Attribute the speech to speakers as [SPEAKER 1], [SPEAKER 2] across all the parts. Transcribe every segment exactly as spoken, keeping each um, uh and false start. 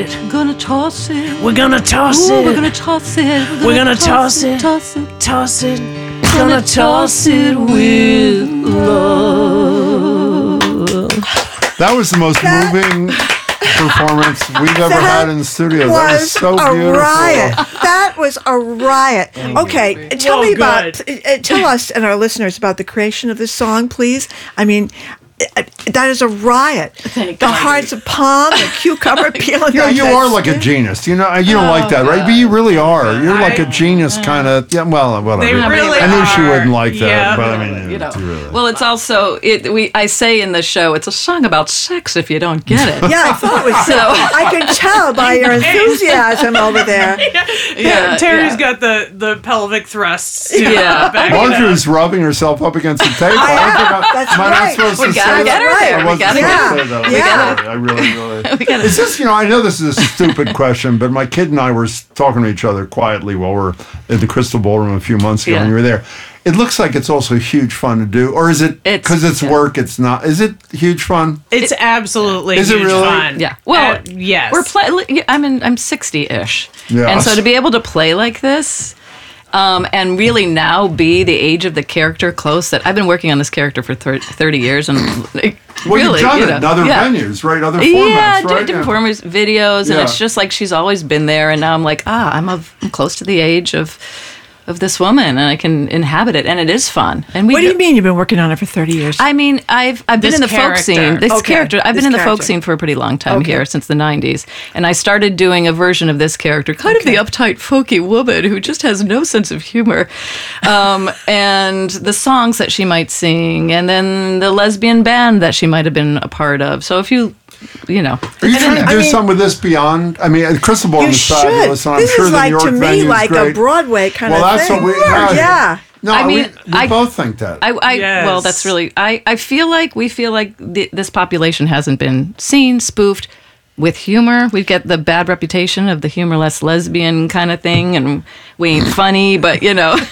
[SPEAKER 1] Gonna toss it.
[SPEAKER 2] We're gonna toss
[SPEAKER 1] Ooh,
[SPEAKER 2] it.
[SPEAKER 1] We're gonna toss it.
[SPEAKER 2] We're gonna toss it.
[SPEAKER 1] Toss it.
[SPEAKER 2] Toss it.
[SPEAKER 1] Gonna toss it with love.
[SPEAKER 3] That was the most
[SPEAKER 4] That-
[SPEAKER 3] moving performance we've ever
[SPEAKER 4] That
[SPEAKER 3] had in the studio. That was so
[SPEAKER 4] a
[SPEAKER 3] beautiful.
[SPEAKER 4] riot. That was a riot. Okay, tell
[SPEAKER 2] Well,
[SPEAKER 4] me about,
[SPEAKER 2] good.
[SPEAKER 4] uh, tell us and our listeners about the creation of this song, please. I mean, uh, that is a riot.
[SPEAKER 1] Thank
[SPEAKER 4] the
[SPEAKER 1] God.
[SPEAKER 4] hearts of palm, the cucumber peeling.
[SPEAKER 3] Yeah,
[SPEAKER 4] off
[SPEAKER 3] you
[SPEAKER 4] that
[SPEAKER 3] are like a
[SPEAKER 4] skin.
[SPEAKER 3] genius. You know, you don't like that, right? But you really are. You're like a genius kind of. Yeah, well, whatever.
[SPEAKER 2] They really
[SPEAKER 3] I knew she
[SPEAKER 2] are.
[SPEAKER 3] wouldn't like that,
[SPEAKER 2] Yeah.
[SPEAKER 3] but I mean,
[SPEAKER 1] You know.
[SPEAKER 3] it's really.
[SPEAKER 1] Well, it's also it. We I say in the show, it's a song about sex. If you don't get it.
[SPEAKER 4] Yeah, I thought it was so. I can tell by your enthusiasm over there.
[SPEAKER 1] Yeah,
[SPEAKER 2] Terry's
[SPEAKER 1] yeah.
[SPEAKER 2] got the, the pelvic thrusts. too.
[SPEAKER 1] Yeah.
[SPEAKER 2] Back it up.
[SPEAKER 3] Marjorie's rubbing herself up against the table.
[SPEAKER 4] I
[SPEAKER 3] I
[SPEAKER 4] am.
[SPEAKER 3] think I-
[SPEAKER 4] That's
[SPEAKER 3] am I not
[SPEAKER 4] right.
[SPEAKER 3] supposed
[SPEAKER 1] We
[SPEAKER 3] to
[SPEAKER 1] gotta
[SPEAKER 3] say
[SPEAKER 1] get
[SPEAKER 3] that?
[SPEAKER 1] her there.
[SPEAKER 3] I
[SPEAKER 1] We
[SPEAKER 3] wasn't
[SPEAKER 1] gotta
[SPEAKER 3] supposed
[SPEAKER 4] get
[SPEAKER 3] to
[SPEAKER 4] her.
[SPEAKER 3] say that. I'm
[SPEAKER 4] Yeah.
[SPEAKER 3] sorry. I really, really.
[SPEAKER 1] We gotta-
[SPEAKER 3] Is this, you know, I know this is a stupid question, but my kid and I were s- talking to each other quietly while we were in the Crystal Ballroom a few months ago
[SPEAKER 1] Yeah.
[SPEAKER 3] when you were there. It looks like it's also huge fun to do, or is it
[SPEAKER 1] It's-
[SPEAKER 3] because it's,
[SPEAKER 1] yeah.
[SPEAKER 3] work? It's not. Is it huge fun?
[SPEAKER 2] It's absolutely
[SPEAKER 3] Is it
[SPEAKER 2] huge
[SPEAKER 3] really?
[SPEAKER 2] fun.
[SPEAKER 1] Yeah. Well,
[SPEAKER 2] Uh, yes.
[SPEAKER 1] We're play. I'm in. I'm sixty-ish,
[SPEAKER 3] Yeah.
[SPEAKER 1] and so to be able to play like this, um, and really now be the age of the character close. That I've been working on this character for thir- thirty years, and like,
[SPEAKER 3] Well,
[SPEAKER 1] really,
[SPEAKER 3] you've done
[SPEAKER 1] you
[SPEAKER 3] it
[SPEAKER 1] know,
[SPEAKER 3] in other
[SPEAKER 1] yeah.
[SPEAKER 3] venues, right? Other formats,
[SPEAKER 1] Yeah,
[SPEAKER 3] right?
[SPEAKER 1] di- different formats, videos, and
[SPEAKER 3] Yeah.
[SPEAKER 1] it's just like she's always been there, and now I'm like, ah, I'm of I'm close to the age of of this woman, and I can inhabit it, and it is fun. And we
[SPEAKER 4] What do you mean you've been working on it for thirty years?
[SPEAKER 1] I mean, I've I've been
[SPEAKER 2] This
[SPEAKER 1] in the folk
[SPEAKER 2] character.
[SPEAKER 1] scene. This
[SPEAKER 4] Okay,
[SPEAKER 1] character. I've
[SPEAKER 4] this
[SPEAKER 1] been in the folk
[SPEAKER 4] character.
[SPEAKER 1] scene for a pretty long time
[SPEAKER 4] Okay.
[SPEAKER 1] here, since the nineties. And I started doing a version of this character, kind of the uptight, folky woman who just has no sense of humor, um, and the songs that she might sing, and then the lesbian band that she might have been a part of. So if you, you know,
[SPEAKER 3] Are you trying to
[SPEAKER 4] I
[SPEAKER 3] do
[SPEAKER 4] mean-
[SPEAKER 3] something with this beyond? I mean, Crystal Ballroom
[SPEAKER 4] you
[SPEAKER 3] is
[SPEAKER 4] should.
[SPEAKER 3] fabulous, and I'm
[SPEAKER 4] This
[SPEAKER 3] sure
[SPEAKER 4] is
[SPEAKER 3] the
[SPEAKER 4] like
[SPEAKER 3] New York
[SPEAKER 4] to me
[SPEAKER 3] venue's
[SPEAKER 4] like
[SPEAKER 3] great.
[SPEAKER 4] a Broadway kind
[SPEAKER 3] well,
[SPEAKER 4] of
[SPEAKER 3] that's
[SPEAKER 4] thing.
[SPEAKER 3] what we. No,
[SPEAKER 4] yeah.
[SPEAKER 3] No,
[SPEAKER 1] I mean,
[SPEAKER 3] we, we
[SPEAKER 1] I-
[SPEAKER 3] both think that.
[SPEAKER 1] I, I
[SPEAKER 2] Yes.
[SPEAKER 1] well, that's really. I, I feel like we feel like th- this population hasn't been seen, spoofed with humor. We get the bad reputation of the humorless lesbian kind of thing, and we ain't funny, but you know.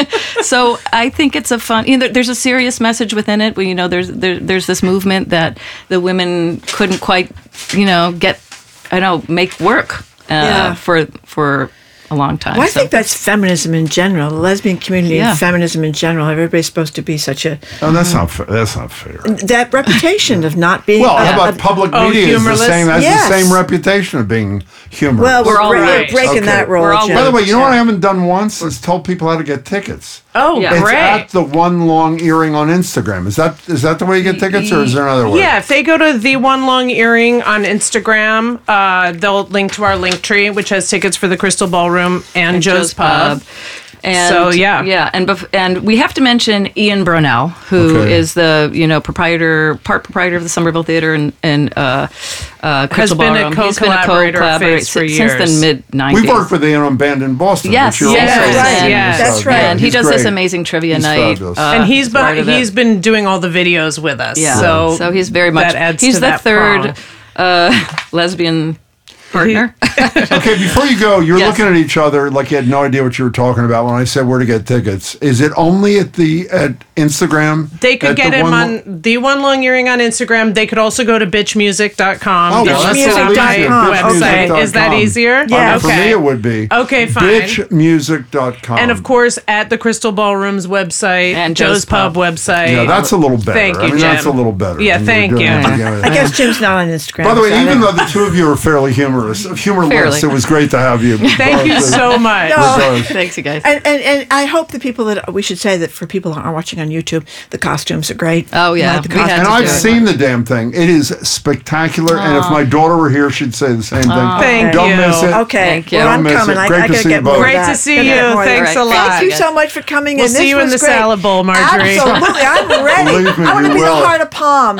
[SPEAKER 1] So I think it's a fun. You know, there's a serious message within it. Where, you know, there's there, there's this movement that the women couldn't quite, you know, get. I don't know, make work uh,
[SPEAKER 4] Yeah.
[SPEAKER 1] for for a long time.
[SPEAKER 4] Well, I
[SPEAKER 1] So-
[SPEAKER 4] think that's feminism in general, the lesbian community
[SPEAKER 1] Yeah.
[SPEAKER 4] and feminism in general. Everybody's supposed to be such a
[SPEAKER 3] oh, that's not. Fa- that's not fair.
[SPEAKER 4] that reputation of not being.
[SPEAKER 3] Well,
[SPEAKER 4] a-
[SPEAKER 3] how about
[SPEAKER 4] a-
[SPEAKER 3] public
[SPEAKER 2] Oh,
[SPEAKER 3] media is the
[SPEAKER 2] humorless?
[SPEAKER 3] same has
[SPEAKER 4] Yes.
[SPEAKER 3] the same reputation of being humorous.
[SPEAKER 4] Well, we're,
[SPEAKER 1] We're all
[SPEAKER 4] we're
[SPEAKER 1] right.
[SPEAKER 4] breaking
[SPEAKER 3] Okay.
[SPEAKER 4] that rule.
[SPEAKER 1] We're all
[SPEAKER 4] Jim.
[SPEAKER 3] By the way, you know what I
[SPEAKER 1] Yeah.
[SPEAKER 3] haven't done once is told people how to get tickets.
[SPEAKER 2] Oh,
[SPEAKER 1] Yeah.
[SPEAKER 3] It's
[SPEAKER 2] great.
[SPEAKER 3] at the One Long Earring on Instagram. Is that is that the way you get tickets, or is there another way?
[SPEAKER 2] Yeah, if they go to the One Long Earring on Instagram, uh, they'll link to our link tree, which has tickets for the Crystal Ballroom and, Joe's, Pub.
[SPEAKER 1] And
[SPEAKER 2] So, yeah.
[SPEAKER 1] yeah, and bef- and we have to mention Ian Brunel, who
[SPEAKER 3] Okay.
[SPEAKER 1] is the you know proprietor, part proprietor of the Somerville Theater and and uh, uh, Crystal
[SPEAKER 2] been a
[SPEAKER 1] Ballroom. He's been a
[SPEAKER 2] co-collaborator of
[SPEAKER 1] co-collaborator
[SPEAKER 2] Faith for
[SPEAKER 1] si- since
[SPEAKER 2] years.
[SPEAKER 1] the mid nineties.
[SPEAKER 3] We've worked with Ian on Band in Boston.
[SPEAKER 1] Yes,
[SPEAKER 3] which you're
[SPEAKER 2] yes,
[SPEAKER 3] also
[SPEAKER 2] right,
[SPEAKER 3] in,
[SPEAKER 2] yes.
[SPEAKER 3] so,
[SPEAKER 4] That's right.
[SPEAKER 3] yeah,
[SPEAKER 1] and he
[SPEAKER 3] he's
[SPEAKER 1] does this
[SPEAKER 3] great.
[SPEAKER 1] amazing trivia
[SPEAKER 3] He's
[SPEAKER 1] night.
[SPEAKER 3] fabulous.
[SPEAKER 1] uh,
[SPEAKER 2] and he's
[SPEAKER 1] part
[SPEAKER 2] been,
[SPEAKER 1] of it.
[SPEAKER 2] he's been doing all the videos with us.
[SPEAKER 1] yeah.
[SPEAKER 2] So,
[SPEAKER 1] so he's very much
[SPEAKER 2] that adds
[SPEAKER 1] he's
[SPEAKER 2] to
[SPEAKER 1] the
[SPEAKER 2] that
[SPEAKER 1] third
[SPEAKER 2] prong.
[SPEAKER 1] uh, lesbian partner.
[SPEAKER 3] Okay, before you go, you're
[SPEAKER 1] Yes.
[SPEAKER 3] looking at each other like you had no idea what you were talking about when I said where to get tickets. Is it only at the at Instagram?
[SPEAKER 2] They could
[SPEAKER 3] At
[SPEAKER 2] get
[SPEAKER 3] the
[SPEAKER 2] him
[SPEAKER 3] one-
[SPEAKER 2] on the One Long Earring on Instagram. They could also go to bitch music dot com.
[SPEAKER 3] Oh,
[SPEAKER 2] the
[SPEAKER 3] well, that's
[SPEAKER 2] Bitch
[SPEAKER 3] a
[SPEAKER 2] Music
[SPEAKER 3] little easier.
[SPEAKER 2] website.
[SPEAKER 3] bitch music dot com.
[SPEAKER 2] Is that easier?
[SPEAKER 4] Yeah.
[SPEAKER 3] Uh, For
[SPEAKER 2] Okay.
[SPEAKER 3] me, it would be.
[SPEAKER 2] Okay, fine.
[SPEAKER 3] bitch music dot com.
[SPEAKER 2] And of course, at the Crystal Ballroom's website
[SPEAKER 1] And
[SPEAKER 2] Joe's,
[SPEAKER 1] Joe's
[SPEAKER 2] Pub,
[SPEAKER 1] Pub.
[SPEAKER 2] website.
[SPEAKER 3] Yeah, that's a little better.
[SPEAKER 2] Thank
[SPEAKER 3] I
[SPEAKER 2] you,
[SPEAKER 3] mean, that's a
[SPEAKER 2] Jim.
[SPEAKER 3] little better.
[SPEAKER 2] Yeah,
[SPEAKER 3] I mean,
[SPEAKER 2] thank
[SPEAKER 3] you're
[SPEAKER 2] you.
[SPEAKER 3] doing it together.
[SPEAKER 4] I guess Jim's not on Instagram.
[SPEAKER 3] By the way,
[SPEAKER 4] so I
[SPEAKER 3] even
[SPEAKER 4] don't-
[SPEAKER 3] though the two of you are fairly humorous, humorless,
[SPEAKER 1] Fairly.
[SPEAKER 3] it was great to have you.
[SPEAKER 2] Thank you so much.
[SPEAKER 4] No.
[SPEAKER 3] Regardless.
[SPEAKER 1] Thanks, you guys.
[SPEAKER 4] And, and and I hope the people that we should say that for people who aren't watching on YouTube, the costumes are great.
[SPEAKER 1] Oh, yeah.
[SPEAKER 4] Like the
[SPEAKER 1] We had
[SPEAKER 4] costumes.
[SPEAKER 3] And
[SPEAKER 1] to
[SPEAKER 3] I've
[SPEAKER 1] do it.
[SPEAKER 3] seen the damn thing. It is spectacular. And if my daughter were here, she'd say the same thing.
[SPEAKER 2] Thank
[SPEAKER 3] Don't
[SPEAKER 2] you.
[SPEAKER 3] miss it.
[SPEAKER 4] Okay,
[SPEAKER 1] Thank you.
[SPEAKER 4] well, I'm
[SPEAKER 3] Don't miss
[SPEAKER 4] coming.
[SPEAKER 3] it.
[SPEAKER 4] I,
[SPEAKER 3] Great
[SPEAKER 4] I
[SPEAKER 3] to
[SPEAKER 4] gotta
[SPEAKER 3] see
[SPEAKER 4] get
[SPEAKER 3] you
[SPEAKER 4] more
[SPEAKER 3] both.
[SPEAKER 4] of
[SPEAKER 2] Great
[SPEAKER 4] that.
[SPEAKER 2] to see
[SPEAKER 4] Gotta get
[SPEAKER 2] you.
[SPEAKER 4] more of
[SPEAKER 2] Thanks
[SPEAKER 4] that.
[SPEAKER 2] a lot.
[SPEAKER 4] Thank you so much for coming
[SPEAKER 2] We'll
[SPEAKER 4] in.
[SPEAKER 2] see
[SPEAKER 4] This
[SPEAKER 2] you in
[SPEAKER 4] was
[SPEAKER 2] the
[SPEAKER 4] great.
[SPEAKER 2] salad bowl, Marjorie.
[SPEAKER 4] Absolutely, I'm ready.
[SPEAKER 3] Believe me,
[SPEAKER 4] I want to
[SPEAKER 3] you
[SPEAKER 4] be
[SPEAKER 3] will.
[SPEAKER 4] the heart of palm.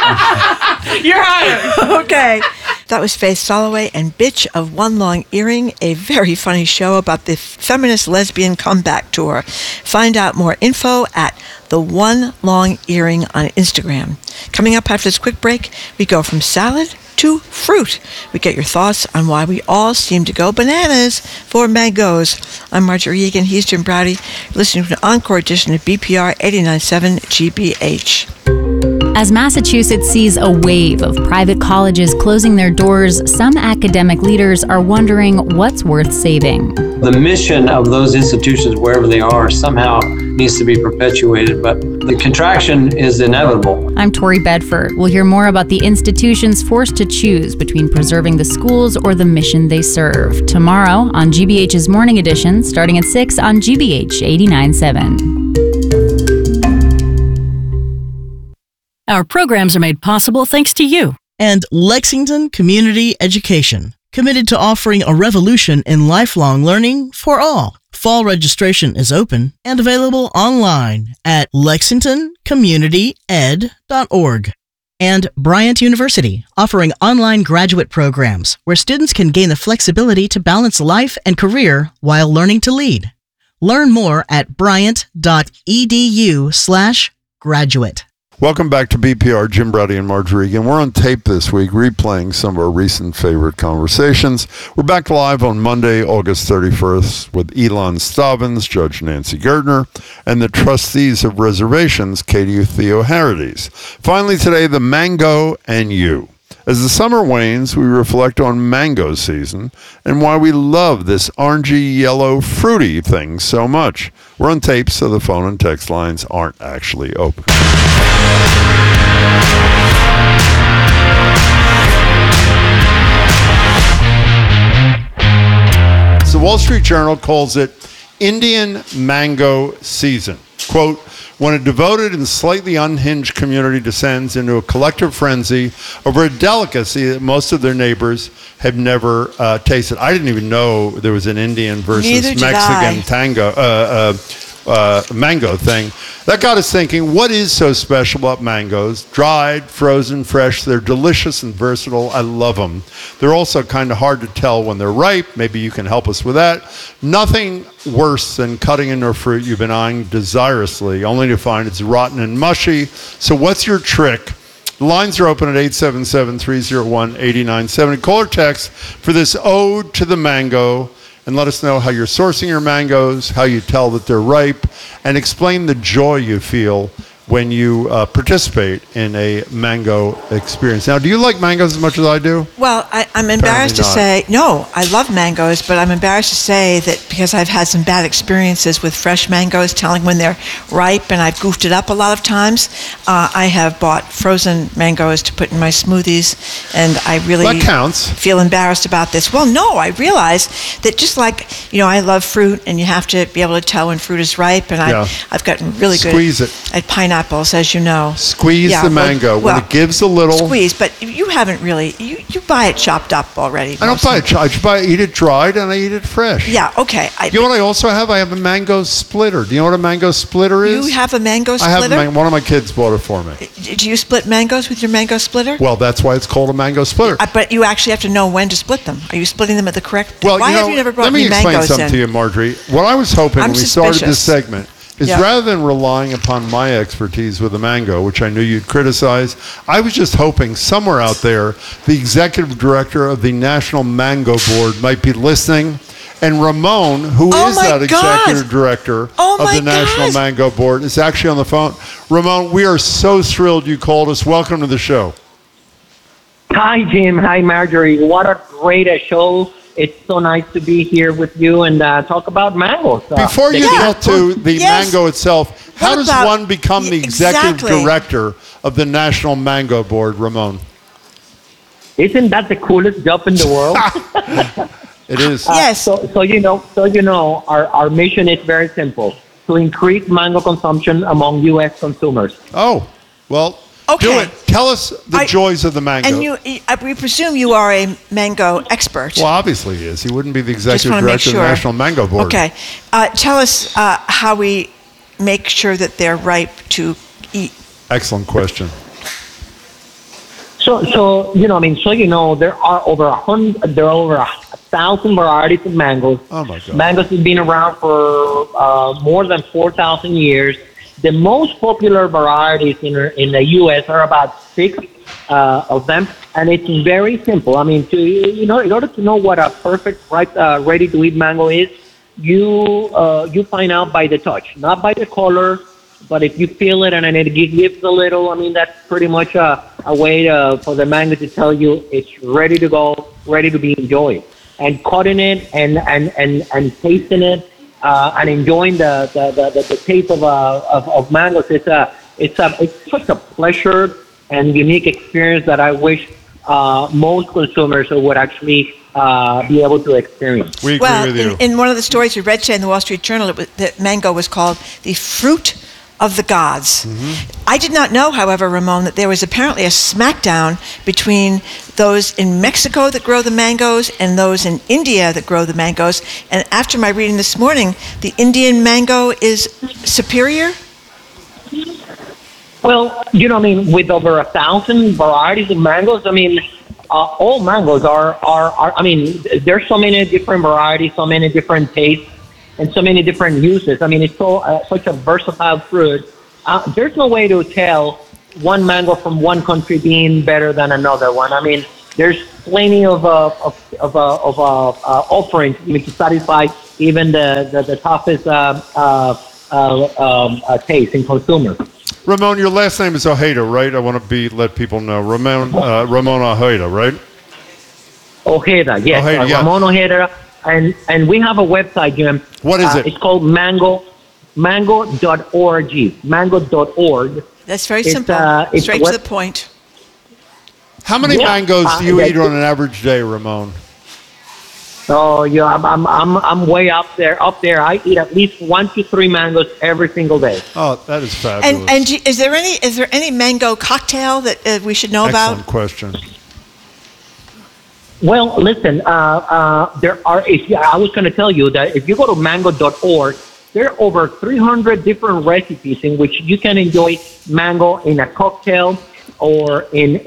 [SPEAKER 2] You're hired.
[SPEAKER 4] Okay. That was Faith Soloway and Bitch of One Long Earring, a very funny show about the feminist lesbian comeback tour. Find out more info at the One Long Earring on Instagram. Coming up after this quick break, we go from salad to fruit. We get your thoughts on why we all seem to go bananas for mangoes. I'm Marjorie Egan. He's Jim Browdy. Listening to an encore edition of B P R eighty-nine point seven G B H.
[SPEAKER 5] As Massachusetts sees a wave of private colleges closing their doors, some academic leaders are wondering what's worth saving.
[SPEAKER 6] The mission of those institutions, wherever they are, somehow needs to be perpetuated, but the contraction is inevitable.
[SPEAKER 5] I'm Tori Bedford. We'll hear more about the institutions forced to choose between preserving the schools or the mission they serve tomorrow on G B H's Morning Edition, starting at six on G B H eighty-nine point seven.
[SPEAKER 7] Our programs are made possible thanks to you.
[SPEAKER 8] And Lexington Community Education, committed to offering a revolution in lifelong learning for all. Fall registration is open and available online at lexington community ed dot org. And Bryant University, offering online graduate programs where students can gain the flexibility to balance life and career while learning to lead. Learn more at bryant dot e d u slash graduate.
[SPEAKER 3] Welcome back to B P R, Jim Brady and Marjorie. And we're on tape this week, replaying some of our recent favorite conversations. We're back live on Monday, August thirty-first, with Elon Stavins, Judge Nancy Gertner, and the trustees of reservations, Katie Theoharides. Finally today, the mango and you. As the summer wanes, we reflect on mango season and why we love this orangey, yellow, fruity thing so much. We're on tape, so the phone and text lines aren't actually open. So the Wall Street Journal calls it Indian mango season. Quote, when a devoted and slightly unhinged community descends into a collective frenzy over a delicacy that most of their neighbors have never uh, tasted. I didn't even know there was an Indian versus
[SPEAKER 4] Neither did
[SPEAKER 3] Mexican
[SPEAKER 4] I.
[SPEAKER 3] tango, uh, uh, uh, mango thing. That got us thinking, what is so special about mangoes? Dried, frozen, fresh, they're delicious and versatile. I love them. They're also kind of hard to tell when they're ripe. Maybe you can help us with that. Nothing worse than cutting into a fruit you've been eyeing desirously, only to find it's rotten and mushy. So what's your trick? The lines are open at eight seven seven, three oh one, eight nine seven zero. Call or text for this ode to the mango, and let us know how you're sourcing your mangoes, how you tell that they're ripe, and explain the joy you feel when you uh, participate in a mango experience. Now, do you like mangoes as much as I do?
[SPEAKER 4] Well, I, I'm embarrassed to
[SPEAKER 3] Apparently
[SPEAKER 4] say, no, I love mangoes, but I'm embarrassed to say that because I've had some bad experiences with fresh mangoes, telling when they're ripe, and I've goofed it up a lot of times, uh, I have bought frozen mangoes to put in my smoothies, and I really
[SPEAKER 3] That counts.
[SPEAKER 4] feel embarrassed about this. Well, no, I realize that just like, you know, I love fruit, and you have to be able to tell when fruit is ripe, and
[SPEAKER 3] Yeah.
[SPEAKER 4] I, I've gotten really good
[SPEAKER 3] Squeeze it.
[SPEAKER 4] at pineapples, as you know.
[SPEAKER 3] Squeeze
[SPEAKER 4] Yeah,
[SPEAKER 3] the
[SPEAKER 4] well-
[SPEAKER 3] mango.
[SPEAKER 4] well,
[SPEAKER 3] when it gives a little...
[SPEAKER 4] Squeeze, but you haven't really, you, you buy it chopped up already.
[SPEAKER 3] I don't buy it. I just buy it, eat it dried, and I eat it fresh.
[SPEAKER 4] Yeah, okay. I,
[SPEAKER 3] You know what I also have? I have a mango splitter. Do you know what a mango splitter is?
[SPEAKER 4] You have a mango
[SPEAKER 3] I have a
[SPEAKER 4] splitter?
[SPEAKER 3] man- one of my kids bought it for me.
[SPEAKER 4] Do you split mangoes with your mango splitter?
[SPEAKER 3] Well, that's why it's called a mango splitter.
[SPEAKER 4] Uh, but you actually have to know when to split them. Are you splitting them at the correct?
[SPEAKER 3] Well,
[SPEAKER 4] Why
[SPEAKER 3] you know,
[SPEAKER 4] have you never brought
[SPEAKER 3] let me
[SPEAKER 4] me
[SPEAKER 3] explain
[SPEAKER 4] mangoes
[SPEAKER 3] something
[SPEAKER 4] in?
[SPEAKER 3] to you, Marjorie. What I was hoping
[SPEAKER 4] I'm
[SPEAKER 3] when we started this
[SPEAKER 4] suspicious.
[SPEAKER 3] segment is
[SPEAKER 4] Yeah.
[SPEAKER 3] rather than relying upon my expertise with the mango, which I knew you'd criticize, I was just hoping somewhere out there the executive director of the National Mango Board might be listening. And Ramon, who
[SPEAKER 4] Oh
[SPEAKER 3] is
[SPEAKER 4] my
[SPEAKER 3] that executive
[SPEAKER 4] God.
[SPEAKER 3] director
[SPEAKER 4] Oh
[SPEAKER 3] of
[SPEAKER 4] my
[SPEAKER 3] the National
[SPEAKER 4] God.
[SPEAKER 3] Mango Board, is actually on the phone. Ramon, we are so thrilled you called us. Welcome to the show.
[SPEAKER 9] Hi, Jim. Hi, Marjorie. What a great uh, show. It's so nice to be here with you and uh, talk about mangoes. Uh,
[SPEAKER 3] Before you
[SPEAKER 9] the-
[SPEAKER 3] get to the
[SPEAKER 4] Yes.
[SPEAKER 3] mango itself, how
[SPEAKER 4] What
[SPEAKER 3] does
[SPEAKER 4] about-
[SPEAKER 3] one become the executive
[SPEAKER 4] Exactly.
[SPEAKER 3] director of the National Mango Board, Ramon?
[SPEAKER 9] Isn't that the coolest job in the world?
[SPEAKER 3] It is.
[SPEAKER 9] Uh,
[SPEAKER 4] Yes.
[SPEAKER 9] So, so you know, so you know, our, our mission is very simple: to increase mango consumption among U S consumers.
[SPEAKER 3] Oh, well, do
[SPEAKER 4] Okay.
[SPEAKER 3] it. Tell us the
[SPEAKER 4] I-
[SPEAKER 3] joys of the mango.
[SPEAKER 4] And you, I, we presume you are a mango expert.
[SPEAKER 3] well, obviously he is. He wouldn't be the
[SPEAKER 4] Just
[SPEAKER 3] executive
[SPEAKER 4] want to make
[SPEAKER 3] director
[SPEAKER 4] sure.
[SPEAKER 3] of the National Mango Board.
[SPEAKER 4] Okay. Uh, tell us uh, how we make sure that they're ripe to eat.
[SPEAKER 3] Excellent question.
[SPEAKER 9] So, so you know, I mean, so you know, there are over a hundred, there are over a thousand varieties of mangoes.
[SPEAKER 3] Oh, my God.
[SPEAKER 9] Mangoes have been around for uh, more than four thousand years. The most popular varieties in in the U S are about six uh, of them, and it's very simple. I mean, to you know, in order to know what a perfect, ripe, uh, ready-to-eat mango is, you uh, you find out by the touch, not by the color, but if you feel it and then it gives a little, I mean, that's pretty much a, a way to, for the mango to tell you it's ready to go, ready to be enjoyed. And cutting it and, and, and, and tasting it uh, and enjoying the, the, the, the, the taste of, uh, of, of mangoes, it's, a, it's, a, it's such a pleasure and unique experience that I wish uh, most consumers would actually uh, be able to experience.
[SPEAKER 3] We agree
[SPEAKER 4] well,
[SPEAKER 3] with you.
[SPEAKER 4] In, in one of the stories we read today in the Wall Street Journal, it was, that mango was called the fruit of the gods.
[SPEAKER 3] Mm-hmm.
[SPEAKER 4] I did not know, however, Ramon, that there was apparently a smackdown between those in Mexico that grow the mangoes and those in India that grow the mangoes. And after my reading this morning, the Indian mango is superior?
[SPEAKER 9] Well, you know, I mean, with over a thousand varieties of mangoes, I mean, uh, all mangoes are, are, are, I mean, there's so many different varieties, so many different tastes, and so many different uses. I mean, it's so uh, such a versatile fruit. Uh, there's no way to tell one mango from one country being better than another one. I mean, there's plenty of uh, of of, uh, of uh, uh, offerings I mean, to satisfy even the the, the toughest uh, uh, uh, um, uh, taste in consumers.
[SPEAKER 3] Ramon, your last name is Ojeda, right? I want to be let people know. Ramon uh, Ramon Ojeda, right?
[SPEAKER 9] Ojeda, yes,
[SPEAKER 3] Ojeda,
[SPEAKER 9] uh,
[SPEAKER 3] yeah.
[SPEAKER 9] Ramon Ojeda. And and we have a website, Jim.
[SPEAKER 3] What is
[SPEAKER 9] uh,
[SPEAKER 3] it?
[SPEAKER 9] It's called mango, mango dot org. mango dot org.
[SPEAKER 4] That's very
[SPEAKER 9] It's,
[SPEAKER 4] simple.
[SPEAKER 9] uh, it's
[SPEAKER 4] Straight
[SPEAKER 9] what-
[SPEAKER 4] to the point.
[SPEAKER 3] How many
[SPEAKER 9] Yeah,
[SPEAKER 3] mangoes
[SPEAKER 9] uh,
[SPEAKER 3] do you
[SPEAKER 9] yeah,
[SPEAKER 3] eat on an average day, Ramon?
[SPEAKER 9] Oh, yeah, I'm, I'm I'm I'm way up there. Up there, I eat at least one to three mangoes every single day.
[SPEAKER 3] Oh, that is fabulous.
[SPEAKER 4] And and do- is there any is there any mango cocktail that uh, we should know
[SPEAKER 3] Excellent
[SPEAKER 4] about?
[SPEAKER 3] question.
[SPEAKER 9] Well, listen, uh, uh, there are. If you, I was going to tell you that if you go to mango dot org, there are over three hundred different recipes in which you can enjoy mango in a cocktail or in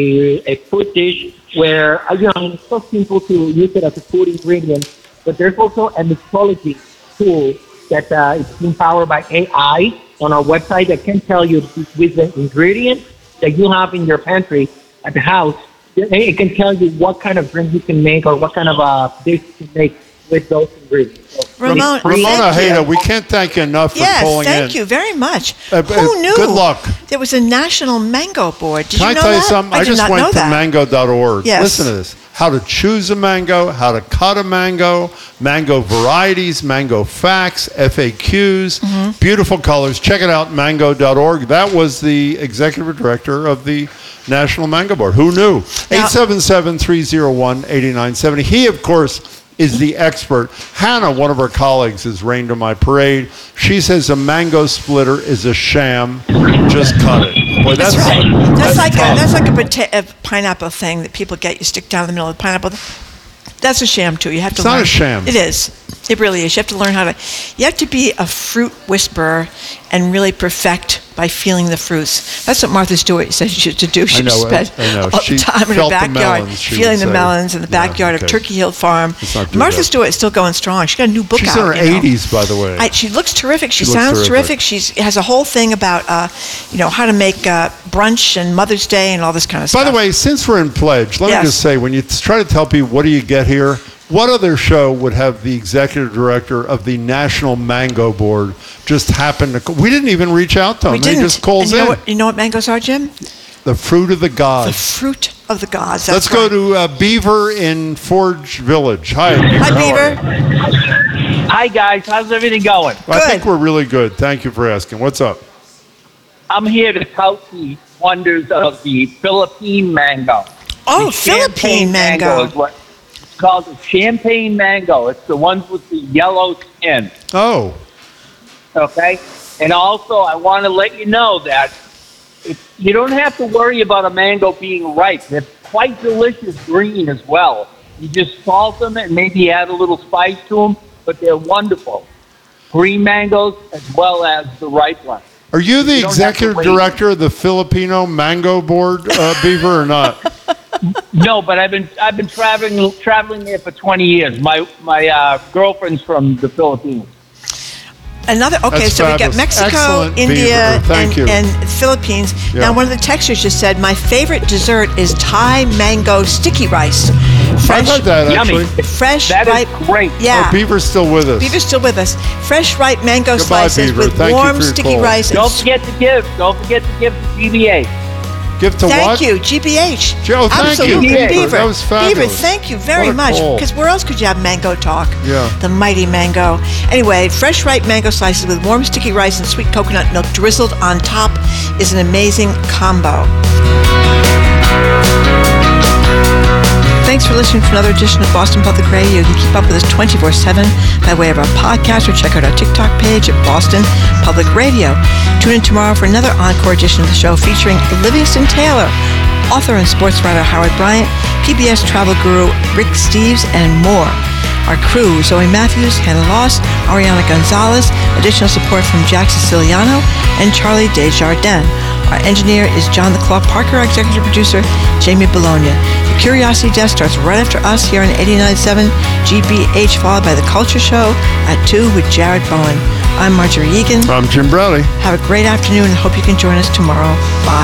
[SPEAKER 9] a a food dish. Where uh, you know it's so simple to use it as a food ingredient, but there's also a mixology tool that uh, is being powered by A I on our website that can tell you with the ingredients that you have in your pantry at the house. It can tell you what kind of drink you can make or what kind of uh, dish you can make with those ingredients. So
[SPEAKER 4] Ramon,
[SPEAKER 9] it's free.
[SPEAKER 3] Ramon
[SPEAKER 4] thank
[SPEAKER 3] Ojeda,
[SPEAKER 4] you.
[SPEAKER 3] we can't thank you enough for
[SPEAKER 4] Yes,
[SPEAKER 3] calling in.
[SPEAKER 4] thank you very much.
[SPEAKER 3] Uh, uh,
[SPEAKER 4] Who knew?
[SPEAKER 3] good luck.
[SPEAKER 4] There was a national mango board. Did
[SPEAKER 3] Can
[SPEAKER 4] you
[SPEAKER 3] I
[SPEAKER 4] know
[SPEAKER 3] tell you
[SPEAKER 4] that?
[SPEAKER 3] something?
[SPEAKER 4] I,
[SPEAKER 3] I,
[SPEAKER 4] did
[SPEAKER 3] just
[SPEAKER 4] not
[SPEAKER 3] went
[SPEAKER 4] know
[SPEAKER 3] to
[SPEAKER 4] that.
[SPEAKER 3] mango dot org.
[SPEAKER 4] Yes.
[SPEAKER 3] Listen to this. How to choose a mango, how to cut a mango, mango varieties, mango facts, F A Qs,
[SPEAKER 4] Mm-hmm.
[SPEAKER 3] beautiful colors. Check it out, mango dot org. That was the executive director of the National Mango Board. Who knew?
[SPEAKER 4] Now-
[SPEAKER 3] eight seven seven, three oh one, eight nine seven oh. He, of course, is the expert. Hannah, one of our colleagues, has rained on my parade. She says a mango splitter is a sham. Just cut it. Boy, that's,
[SPEAKER 4] That's right. That's,
[SPEAKER 3] that's
[SPEAKER 4] like a,
[SPEAKER 3] tough.
[SPEAKER 4] that's like a, pota- a pineapple thing that people get. You stick down the middle of the pineapple. That's a sham too. You have to.
[SPEAKER 3] It's not
[SPEAKER 4] learn.
[SPEAKER 3] a sham.
[SPEAKER 4] It is. It really is. You have to learn how to. You have to be a fruit whisperer and really perfect by feeling the fruits. That's what Martha Stewart said she used to do. She
[SPEAKER 3] I know,
[SPEAKER 4] spent
[SPEAKER 3] I know.
[SPEAKER 4] all
[SPEAKER 3] She
[SPEAKER 4] the time in her
[SPEAKER 3] felt the
[SPEAKER 4] backyard
[SPEAKER 3] melons, she
[SPEAKER 4] feeling
[SPEAKER 3] would
[SPEAKER 4] the
[SPEAKER 3] say.
[SPEAKER 4] melons in the
[SPEAKER 3] Yeah,
[SPEAKER 4] backyard of
[SPEAKER 3] okay.
[SPEAKER 4] Turkey Hill Farm.
[SPEAKER 3] Let's not do
[SPEAKER 4] Martha
[SPEAKER 3] that.
[SPEAKER 4] Stewart is still going strong. She got a new book
[SPEAKER 3] She's
[SPEAKER 4] out.
[SPEAKER 3] in her
[SPEAKER 4] you know.
[SPEAKER 3] eighties, by the way.
[SPEAKER 4] I, she looks terrific. She,
[SPEAKER 3] She looks
[SPEAKER 4] sounds
[SPEAKER 3] terrific.
[SPEAKER 4] terrific. She has a whole thing about, uh, you know, how to make uh, brunch and Mother's Day and all this kind of
[SPEAKER 3] By
[SPEAKER 4] stuff.
[SPEAKER 3] the way, since we're in pledge, let
[SPEAKER 4] Yes.
[SPEAKER 3] me just say, when you try to tell people what do you get here, what other show would have the executive director of the National Mango Board just happen to? We didn't even reach out to him.
[SPEAKER 4] we
[SPEAKER 3] He
[SPEAKER 4] didn't.
[SPEAKER 3] just calls
[SPEAKER 4] and you
[SPEAKER 3] in.
[SPEAKER 4] know what? You know what mangoes are, Jim?
[SPEAKER 3] The fruit of the
[SPEAKER 4] The
[SPEAKER 3] gods.
[SPEAKER 4] fruit of the gods.
[SPEAKER 3] Let's
[SPEAKER 4] That's
[SPEAKER 3] go
[SPEAKER 4] right.
[SPEAKER 3] to uh, Beaver in Forge Village. Hi, Beaver.
[SPEAKER 4] Hi,
[SPEAKER 3] How are
[SPEAKER 4] Beaver.
[SPEAKER 3] you?
[SPEAKER 10] Hi, guys. How's everything going?
[SPEAKER 3] I
[SPEAKER 4] Good.
[SPEAKER 3] think we're really good. Thank you for asking. What's up?
[SPEAKER 10] I'm here to tout the wonders of the Philippine mango.
[SPEAKER 4] Oh,
[SPEAKER 10] The
[SPEAKER 4] Philippine
[SPEAKER 10] champagne
[SPEAKER 4] mango.
[SPEAKER 10] is what it's called, the champagne mango. It's the ones with the yellow skin.
[SPEAKER 3] Oh,
[SPEAKER 10] Okay? And also, I want to let you know that if you don't have to worry about a mango being ripe. They're quite delicious green as well. You just salt them and maybe add a little spice to them, but they're wonderful. Green mangoes as well as the ripe ones.
[SPEAKER 3] are you the
[SPEAKER 10] You don't have to
[SPEAKER 3] executive
[SPEAKER 10] wait.
[SPEAKER 3] director of the Filipino Mango Board, uh, Beaver, or not?
[SPEAKER 10] No, but I've been I've been traveling traveling there for twenty years. My my uh, girlfriend's from the Philippines.
[SPEAKER 4] Another okay,
[SPEAKER 3] That's
[SPEAKER 4] so we got
[SPEAKER 3] fabulous.
[SPEAKER 4] Mexico,
[SPEAKER 3] Excellent,
[SPEAKER 4] India,
[SPEAKER 3] Beaver. Thank
[SPEAKER 4] and,
[SPEAKER 3] you.
[SPEAKER 4] and Philippines.
[SPEAKER 3] Yeah.
[SPEAKER 4] Now, one of the texters just said my favorite dessert is Thai mango sticky rice.
[SPEAKER 3] I've
[SPEAKER 4] Fresh,
[SPEAKER 3] had that
[SPEAKER 10] Yummy.
[SPEAKER 3] actually.
[SPEAKER 4] fresh,
[SPEAKER 10] That is
[SPEAKER 4] ripe.
[SPEAKER 10] great.
[SPEAKER 4] Yeah,
[SPEAKER 3] Oh, Beaver's still with us.
[SPEAKER 4] Beaver's still with us. Fresh, ripe mango
[SPEAKER 3] Goodbye,
[SPEAKER 4] slices
[SPEAKER 3] Beaver.
[SPEAKER 4] with
[SPEAKER 3] Thank you
[SPEAKER 4] warm
[SPEAKER 3] for your
[SPEAKER 4] sticky
[SPEAKER 3] call.
[SPEAKER 4] rice. and
[SPEAKER 10] Don't
[SPEAKER 4] s-
[SPEAKER 10] forget to give. Don't forget to give to G B A.
[SPEAKER 3] Give to
[SPEAKER 4] Thank
[SPEAKER 3] what?
[SPEAKER 4] you, G B H.
[SPEAKER 3] Joe, thank you,
[SPEAKER 4] Absolutely,
[SPEAKER 10] Beaver.
[SPEAKER 4] Beaver.
[SPEAKER 3] That was
[SPEAKER 4] Beaver,
[SPEAKER 3] fabulous.
[SPEAKER 4] thank you very
[SPEAKER 3] What a
[SPEAKER 4] much.
[SPEAKER 3] call.
[SPEAKER 4] Because where else could you have mango talk?
[SPEAKER 3] Yeah.
[SPEAKER 4] The mighty mango. Anyway, fresh ripe mango slices with warm sticky rice and sweet coconut milk drizzled on top is an amazing combo. Thanks for listening to another edition of Boston Public Radio. You can keep up with us twenty-four seven by way of our podcast or check out our TikTok page at Boston Public Radio. Tune in tomorrow for another encore edition of the show featuring Livingston Taylor, author and sports writer Howard Bryant, P B S travel guru Rick Steves, and more. Our crew, Zoe Matthews, Hannah Loss, Ariana Gonzalez, additional support from Jack Siciliano, and Charlie Desjardins. Our engineer is John the Claw Parker, our executive producer, Jamie Bologna. The Curiosity Desk starts right after us here on eighty-nine point seven G B H, followed by The Culture Show at two with Jared Bowen. I'm Marjorie Egan.
[SPEAKER 3] I'm Jim Browley.
[SPEAKER 4] Have a great afternoon and hope you can join us tomorrow. Bye.